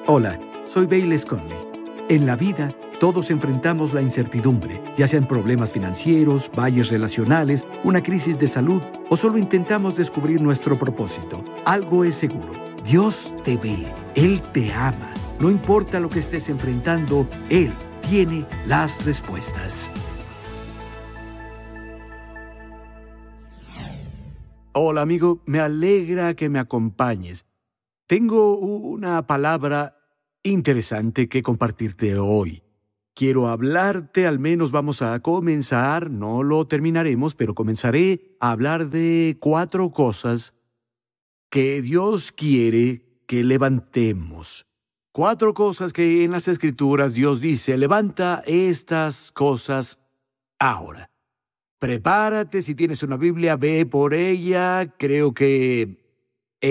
Hola, soy Bayless Conley. En la vida, todos enfrentamos la incertidumbre, ya sean problemas financieros, valles relacionales, una crisis de salud o solo intentamos descubrir nuestro propósito. Algo es seguro. Dios te ve. Él te ama. No importa lo que estés enfrentando, Él tiene las respuestas. Hola, amigo. Me alegra que me acompañes. Tengo una palabra interesante que compartirte hoy. Quiero hablarte, al menos vamos a comenzar, no lo terminaremos, pero comenzaré a hablar de 4 cosas que Dios quiere que levantemos. 4 cosas que en las Escrituras Dios dice, levanta estas cosas ahora. Prepárate, si tienes una Biblia, ve por ella. Creo que